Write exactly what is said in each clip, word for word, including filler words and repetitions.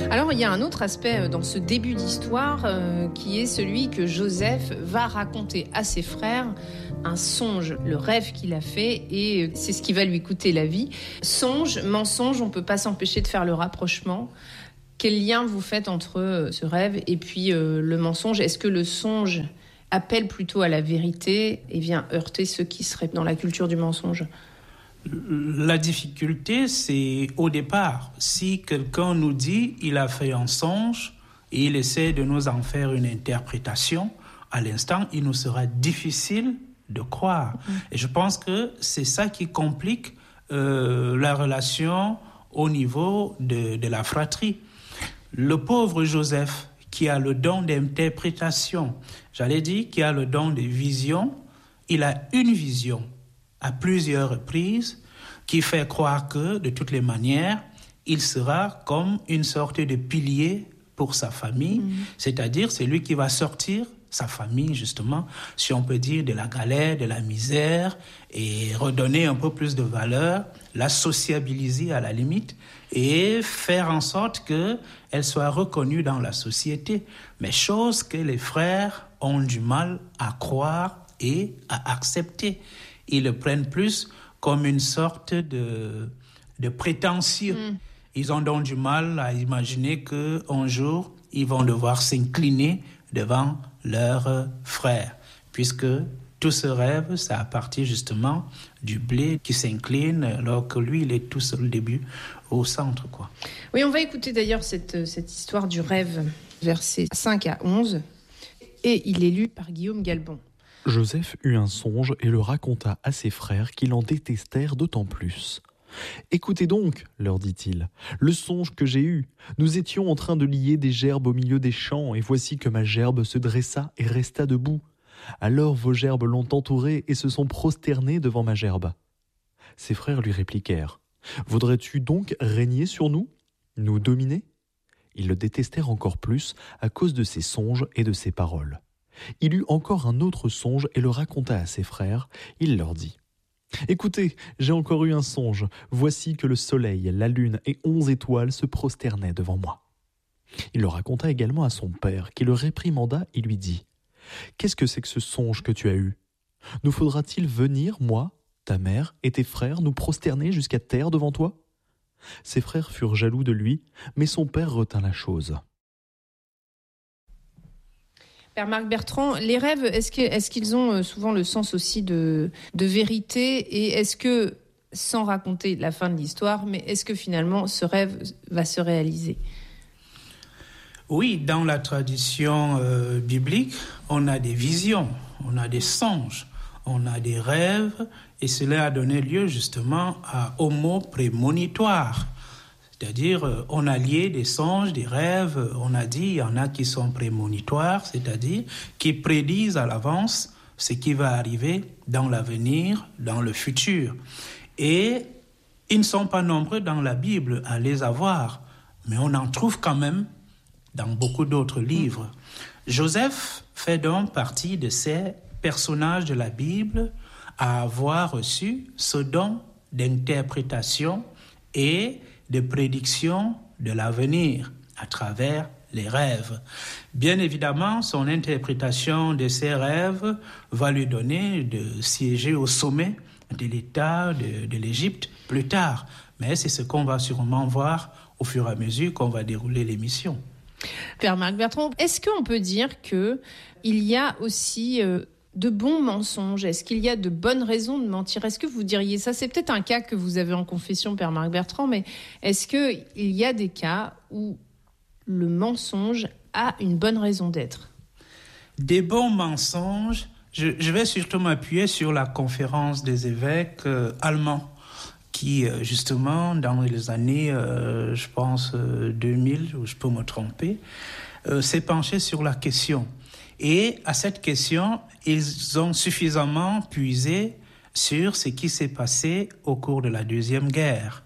Alors, il y a un autre aspect dans ce début d'histoire euh, qui est celui que Joseph va raconter à ses frères, un songe, le rêve qu'il a fait, et c'est ce qui va lui coûter la vie. Songe, mensonge, on ne peut pas s'empêcher de faire le rapprochement. Quel lien vous faites entre ce rêve et puis euh, le mensonge ? Est-ce que le songe appelle plutôt à la vérité et vient heurter ceux qui seraient dans la culture du mensonge ? La difficulté, c'est au départ. Si quelqu'un nous dit il a fait un songe et il essaie de nous en faire une interprétation, à l'instant, il nous sera difficile de croire. Mmh. Et je pense que c'est ça qui complique euh, la relation au niveau de, de la fratrie. Le pauvre Joseph, qui a le don d'interprétation, j'allais dire qui a le don de vision, il a une vision à plusieurs reprises qui fait croire que, de toutes les manières, il sera comme une sorte de pilier pour sa famille, mmh. c'est-à-dire c'est lui qui va sortir sa famille, justement, si on peut dire, de la galère, de la misère, et redonner un peu plus de valeur, la sociabiliser à la limite, et faire en sorte qu'elle soit reconnue dans la société. Mais chose que les frères ont du mal à croire et à accepter. Ils le prennent plus comme une sorte de, de prétentieux. Mm. Ils ont donc du mal à imaginer qu'un jour, ils vont devoir s'incliner devant leurs frères, puisque tout ce rêve, ça a parti justement du blé qui s'incline, alors que lui, il est tout seul au début, au centre, quoi. Oui, on va écouter d'ailleurs cette, cette histoire du rêve, versets cinq à onze, et il est lu par Guillaume Galbon. Joseph eut un songe et le raconta à ses frères qui l'en détestèrent d'autant plus. « Écoutez donc, leur dit-il, le songe que j'ai eu. Nous étions en train de lier des gerbes au milieu des champs, et voici que ma gerbe se dressa et resta debout. Alors vos gerbes l'ont entourée et se sont prosternés devant ma gerbe. » Ses frères lui répliquèrent, « Voudrais-tu donc régner sur nous, nous dominer ?» Ils le détestèrent encore plus à cause de ses songes et de ses paroles. Il eut encore un autre songe et le raconta à ses frères. Il leur dit, « Écoutez, j'ai encore eu un songe. Voici que le soleil, la lune et onze étoiles se prosternaient devant moi. » Il le raconta également à son père, qui le réprimanda et lui dit, « Qu'est-ce que c'est que ce songe que tu as eu ? Nous faudra-t-il venir, moi, ta mère et tes frères, nous prosterner jusqu'à terre devant toi ?» Ses frères furent jaloux de lui, mais son père retint la chose. Père Marc Bertrand, les rêves, est-ce, que, est-ce qu'ils ont souvent le sens aussi de, de vérité ? Et est-ce que, sans raconter la fin de l'histoire, mais est-ce que finalement ce rêve va se réaliser ? Oui, dans la tradition euh, biblique, on a des visions, on a des songes, on a des rêves, et cela a donné lieu justement à, au mot prémonitoire. C'est-à-dire, on a lié des songes, des rêves, on a dit, il y en a qui sont prémonitoires, c'est-à-dire qui prédisent à l'avance ce qui va arriver dans l'avenir, dans le futur. Et ils ne sont pas nombreux dans la Bible à les avoir, mais on en trouve quand même dans beaucoup d'autres livres. Joseph fait donc partie de ces personnages de la Bible à avoir reçu ce don d'interprétation et de prédiction de l'avenir à travers les rêves. Bien évidemment, son interprétation de ces rêves va lui donner de siéger au sommet de l'État de, de l'Égypte plus tard. Mais c'est ce qu'on va sûrement voir au fur et à mesure qu'on va dérouler l'émission. Père Marc Bertrand, est-ce qu'on peut dire qu'il y a aussi euh, de bons mensonges ? Est-ce qu'il y a de bonnes raisons de mentir ? Est-ce que vous diriez ça ? C'est peut-être un cas que vous avez en confession, Père Marc Bertrand, mais est-ce qu'il y a des cas où le mensonge a une bonne raison d'être ? Des bons mensonges, je, je vais surtout m'appuyer sur la conférence des évêques euh, allemands qui, euh, justement, dans les années, euh, je pense, euh, deux mille, ou je peux me tromper, euh, s'est penché sur la question. Et à cette question, ils ont suffisamment puisé sur ce qui s'est passé au cours de la Deuxième Guerre.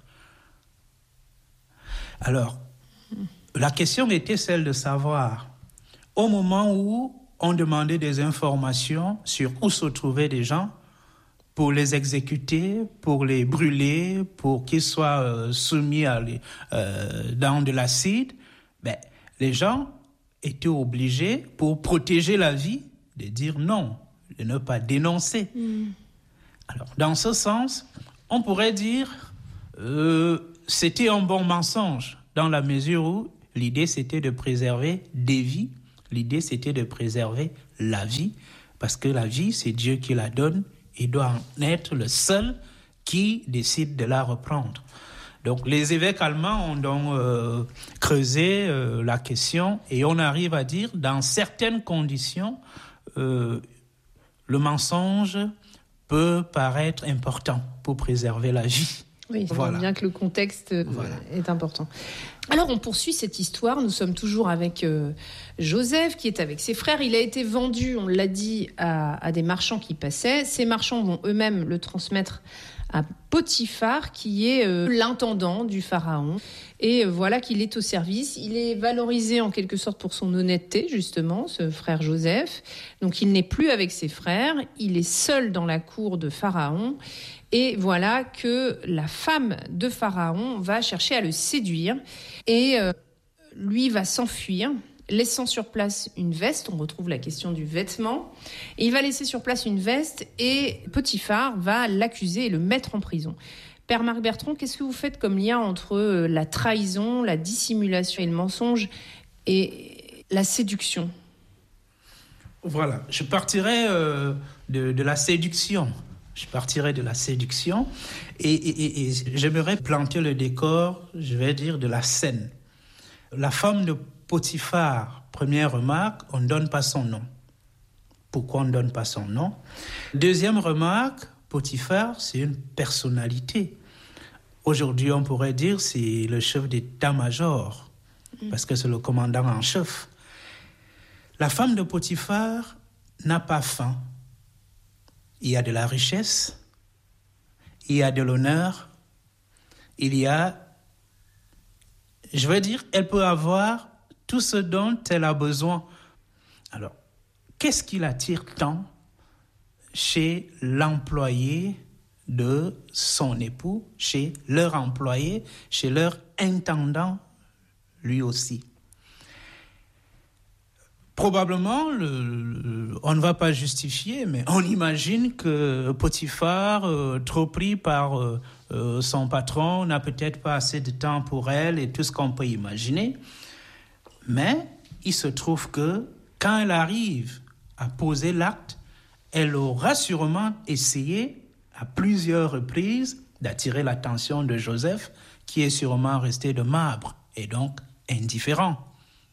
Alors, la question était celle de savoir, au moment où on demandait des informations sur où se trouvaient des gens, pour les exécuter, pour les brûler, pour qu'ils soient euh, soumis à les, euh, dans de l'acide, ben, les gens étaient obligés, pour protéger la vie, de dire non, de ne pas dénoncer. Mmh. Alors, dans ce sens, on pourrait dire euh, c'était un bon mensonge, dans la mesure où l'idée c'était de préserver des vies, l'idée c'était de préserver la vie, parce que la vie, c'est Dieu qui la donne, et doit en être le seul qui décide de la reprendre. Donc les évêques allemands ont donc euh, creusé euh, la question, et on arrive à dire, dans certaines conditions, euh, le mensonge peut paraître important pour préserver la vie. Oui, on voit bien que le contexte voilà. est important. Alors, on poursuit cette histoire. Nous sommes toujours avec euh, Joseph, qui est avec ses frères. Il a été vendu, on l'a dit, à, à des marchands qui passaient. Ces marchands vont eux-mêmes le transmettre à Potiphar, qui est euh, l'intendant du pharaon. Et euh, voilà qu'il est au service. Il est valorisé en quelque sorte pour son honnêteté, justement, ce frère Joseph. Donc, il n'est plus avec ses frères. Il est seul dans la cour de Pharaon. Et voilà que la femme de Pharaon va chercher à le séduire. Et euh, lui va s'enfuir, laissant sur place une veste. On retrouve la question du vêtement. Et il va laisser sur place une veste et Potiphar va l'accuser et le mettre en prison. Père Marc Bertrand, qu'est-ce que vous faites comme lien entre la trahison, la dissimulation et le mensonge et la séduction ? Voilà, je partirai euh, de, de la séduction. Je partirai de la séduction et, et, et, et j'aimerais planter le décor, je vais dire, de la scène. La femme de Potiphar, première remarque, on ne donne pas son nom. Pourquoi on ne donne pas son nom ? Deuxième remarque, Potiphar, c'est une personnalité. Aujourd'hui, on pourrait dire c'est le chef d'état-major, parce que c'est le commandant en chef. La femme de Potiphar n'a pas faim. Il y a de la richesse, il y a de l'honneur, il y a, je veux dire, elle peut avoir tout ce dont elle a besoin. Alors, qu'est-ce qui l'attire tant chez l'employé de son époux, chez leur employé, chez leur intendant, lui aussi? Probablement, le, le, on ne va pas justifier, mais on imagine que Potiphar, euh, trop pris par euh, euh, son patron, n'a peut-être pas assez de temps pour elle et tout ce qu'on peut imaginer. Mais il se trouve que quand elle arrive à poser l'acte, elle aura sûrement essayé à plusieurs reprises d'attirer l'attention de Joseph, qui est sûrement resté de marbre et donc indifférent.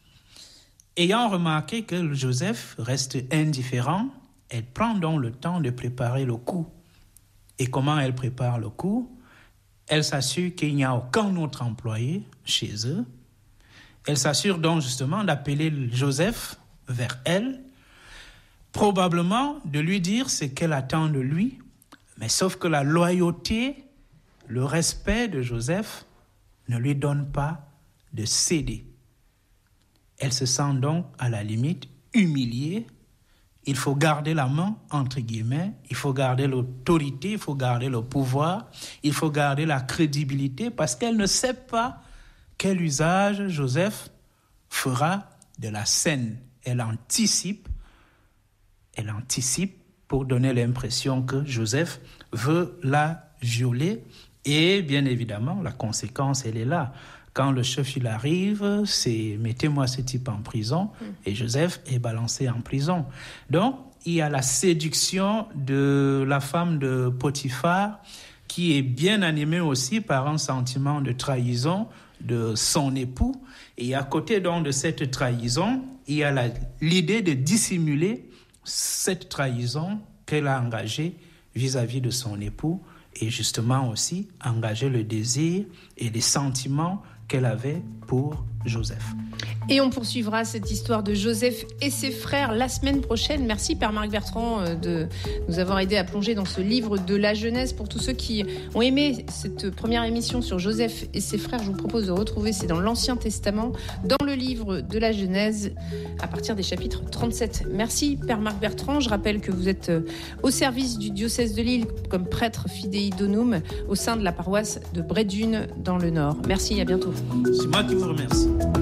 Ayant remarqué que Joseph reste indifférent, elle prend donc le temps de préparer le coup. Et comment elle prépare le coup ? Elle s'assure qu'il n'y a aucun autre employé chez eux. Elle s'assure donc justement d'appeler Joseph vers elle, probablement de lui dire ce qu'elle attend de lui, mais sauf que la loyauté, le respect de Joseph ne lui donne pas de céder. Elle se sent donc, à la limite, humiliée. Il faut garder la main, entre guillemets. Il faut garder l'autorité, il faut garder le pouvoir. Il faut garder la crédibilité parce qu'elle ne sait pas quel usage Joseph fera de la scène. Elle anticipe, elle anticipe pour donner l'impression que Joseph veut la violer. Et bien évidemment, la conséquence, elle est là. Quand le chef il arrive, c'est « mettez-moi ce type en prison » et Joseph est balancé en prison. Donc, il y a la séduction de la femme de Potiphar qui est bien animée aussi par un sentiment de trahison de son époux. Et à côté donc de cette trahison, il y a la, l'idée de dissimuler cette trahison qu'elle a engagée vis-à-vis de son époux et justement aussi engager le désir et les sentiments qu'elle avait pour Joseph. Et on poursuivra cette histoire de Joseph et ses frères la semaine prochaine. Merci Père Marc Bertrand de nous avoir aidé à plonger dans ce livre de la Genèse. Pour tous ceux qui ont aimé cette première émission sur Joseph et ses frères, je vous propose de retrouver, c'est dans l'Ancien Testament, dans le livre de la Genèse, à partir des chapitres trente-sept. Merci Père Marc Bertrand. Je rappelle que vous êtes au service du diocèse de Lille comme prêtre fidei donum au sein de la paroisse de Brédune dans le Nord. Merci, à bientôt. C'est moi qui vous remercie.